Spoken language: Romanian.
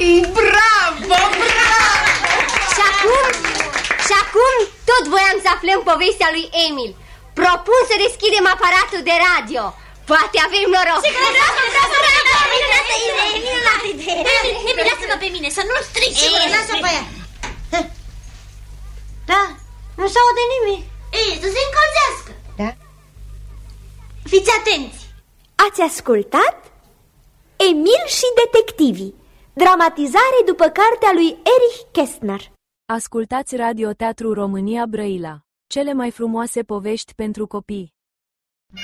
Bravo, bravo! Și acum tot voiam să aflăm povestea lui Emil. Propun să deschidem aparatul de radio. Poate avem noroc. Emil, lasă-mă pe mine, să nu strici. Lasă pe ea. Da, nu s-aude nimic. Să se încălzească. Da. Fiți atenți. Ați ascultat Emil și detectivii, dramatizare după cartea lui Erich Kästner. Ascultați Radio Teatru România Brăila, cele mai frumoase povești pentru copii.